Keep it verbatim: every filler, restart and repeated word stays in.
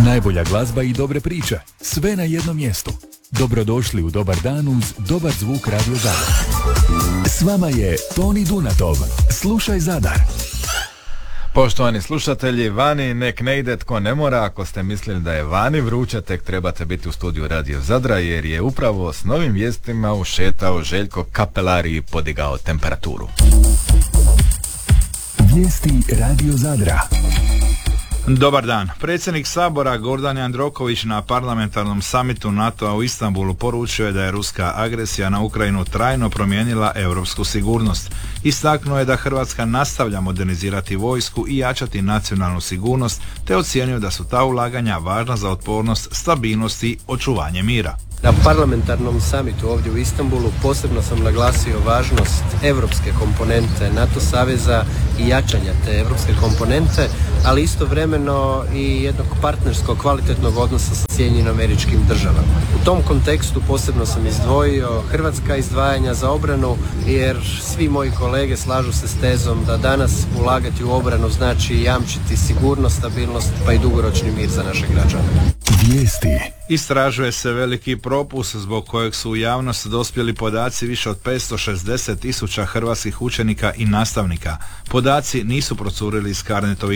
Najbolja glazba i dobre priče, sve na jednom mjestu. Dobrodošli u Dobar dan uz dobar zvuk Radio Zadar. S vama je Toni Dunatov. Slušaj Zadar. Poštovani slušatelji, vani nek ne ide tko ne mora. Ako ste mislili da je vani vruće, tek trebate biti u studiju Radio Zadra, jer je upravo s novim vijestima ušetao Željko Kapelari i podigao temperaturu. Vijesti Radio Zadra. Dobar dan. Predsjednik Sabora Gordan Jandroković na parlamentarnom samitu NATO-a u Istanbulu poručio je da je ruska agresija na Ukrajinu trajno promijenila europsku sigurnost. Istaknuo je da Hrvatska nastavlja modernizirati vojsku i jačati nacionalnu sigurnost, te ocijenio da su ta ulaganja važna za otpornost, stabilnost i očuvanje mira. Na parlamentarnom samitu ovdje u Istanbulu posebno sam naglasio važnost europske komponente NATO saveza i jačanja te europske komponente, ali istovremeno i jednog partnerskog kvalitetnog odnosa sa Sjedinjenim Američkim Državama. U tom kontekstu posebno sam izdvojio hrvatska izdvajanja za obranu, jer svi moji kolege slažu se s tezom da danas ulagati u obranu znači jamčiti sigurnost, stabilnost pa i dugoročni mir za naše građane. Vijesti. Istražuje se veliki propust zbog kojeg su u javnost dospjeli podaci više od petsto šezdeset tisuća hrvatskih učenika i nastavnika. Podaci nisu procurili iz Carnetovih